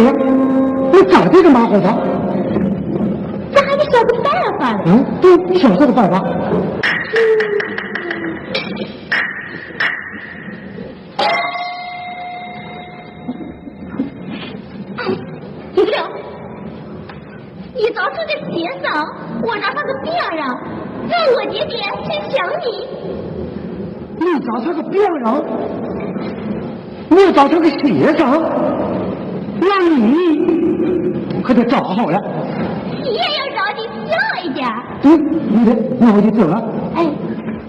呀，你找这个麻烦啥？ 咱还得想个办法呢。 对，想这个办法。 对了，一早出的街上，我找他个病人，让我姐姐去想你。 你找他个病人，我找他个先生，那你可得找好了。 你也要找的漂一点。 对，你的，那我就走了。 哎。